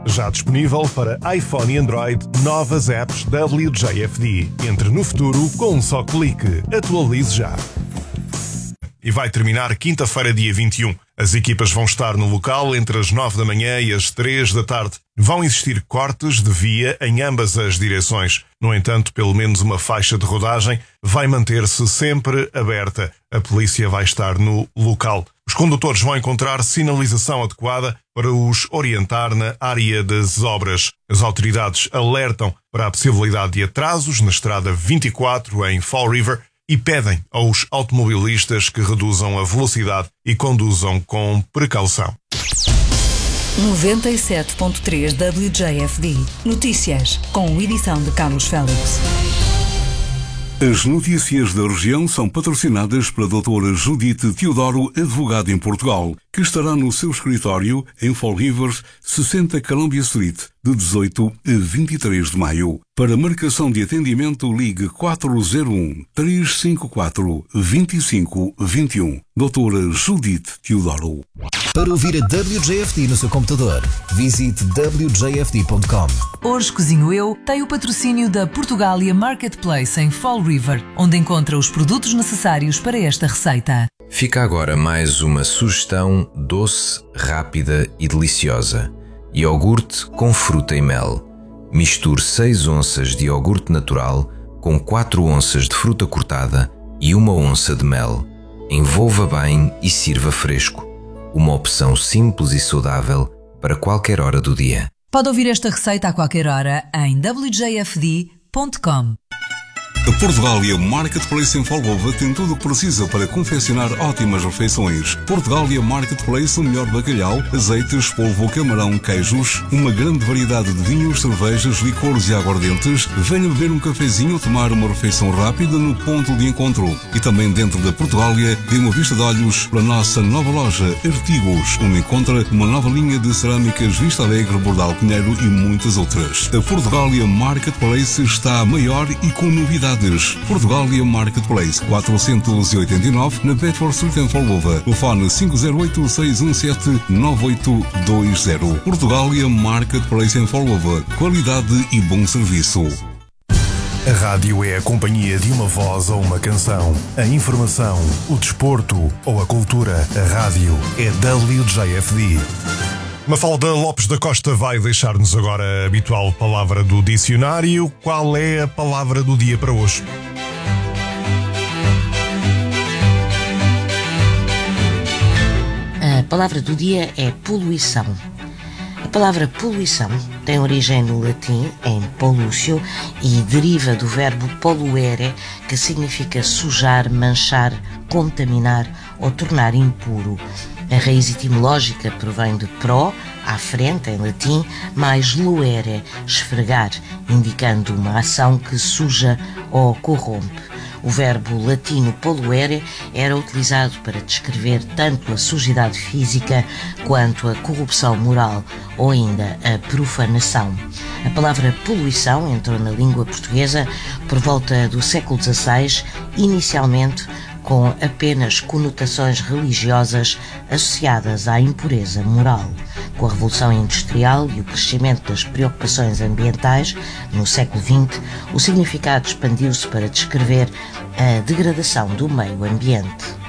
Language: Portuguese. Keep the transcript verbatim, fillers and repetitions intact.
Já disponível para iPhone e Android, novas apps W J F D. Entre no futuro com um só clique. Atualize já. E vai terminar quinta-feira, dia vinte e um. As equipas vão estar no local entre as nove da manhã e as três da tarde. Vão existir cortes de via em ambas as direções. No entanto, pelo menos uma faixa de rodagem vai manter-se sempre aberta. A polícia vai estar no local. Os condutores vão encontrar sinalização adequada para os orientar na área das obras. As autoridades alertam para a possibilidade de atrasos na estrada vinte e quatro em Fall River e pedem aos automobilistas que reduzam a velocidade e conduzam com precaução. noventa e sete ponto três W J F D. Notícias, com edição de Carlos Félix. As notícias da região são patrocinadas pela doutora Judite Teodoro, advogada em Portugal, que estará no seu escritório em Fall River, sessenta Columbia Street, de dezoito a vinte e três de maio. Para marcação de atendimento, ligue quatro zero um, três cinco quatro, dois cinco dois um. doutora Judite Teodoro. Para ouvir a W J F D no seu computador, visite w j f d ponto com. Hoje Cozinho Eu tem o patrocínio da Portugália Marketplace em Fall River, onde encontra os produtos necessários para esta receita. Fica agora mais uma sugestão doce, rápida e deliciosa. Iogurte com fruta e mel. Misture seis onças de iogurte natural com quatro onças de fruta cortada e uma onça de mel. Envolva bem e sirva fresco. Uma opção simples e saudável para qualquer hora do dia. Pode ouvir esta receita a qualquer hora em w j f d ponto com. A Portugália Marketplace em Folgova tem tudo o que precisa para confeccionar ótimas refeições. Portugália Marketplace, o melhor bacalhau, azeites, polvo, camarão, queijos, uma grande variedade de vinhos, cervejas, licores e aguardentes. Venha beber um cafezinho ou tomar uma refeição rápida no ponto de encontro. E também dentro da Portugália, dê uma vista de olhos para a nossa nova loja Artigos, onde encontra uma nova linha de cerâmicas Vista Alegre, Bordal Pinheiro e muitas outras. A Portugália Marketplace está maior e com novidades. Portugália Marketplace, quatrocentos e oitenta e nove, na Bedford Street em Folgova. Telefone cinco zero oito, seis um sete, nove oito dois zero. Portugália Marketplace em Folgova. Qualidade e bom serviço. A rádio é a companhia de uma voz ou uma canção. A informação, o desporto ou a cultura. A rádio é W J F D. Mafalda Lopes da Costa vai deixar-nos agora a habitual palavra do dicionário. Qual é a palavra do dia para hoje? A palavra do dia é poluição. A palavra poluição tem origem no latim, em pollucio, e deriva do verbo poluere, que significa sujar, manchar, contaminar ou tornar impuro. A raiz etimológica provém de pro, à frente, em latim, mais luere, esfregar, indicando uma ação que suja ou corrompe. O verbo latino poluere era utilizado para descrever tanto a sujidade física quanto a corrupção moral ou ainda a profanação. A palavra poluição entrou na língua portuguesa por volta do século dezasseis, inicialmente com apenas conotações religiosas associadas à impureza moral. Com a Revolução Industrial e o crescimento das preocupações ambientais, no século vinte, o significado expandiu-se para descrever a degradação do meio ambiente.